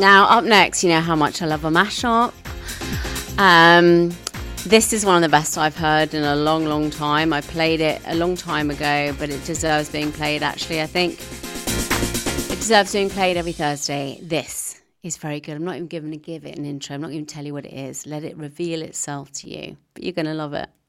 Now, up next, you know how much I love a mashup. This is one of the best I've heard in a long, long time. I played it a long time ago, but it deserves being played, actually. I think it deserves being played every Thursday. This is very good. I'm not even going to give it an intro. I'm not going to tell you what it is. Let it reveal itself to you. But you're going to love it.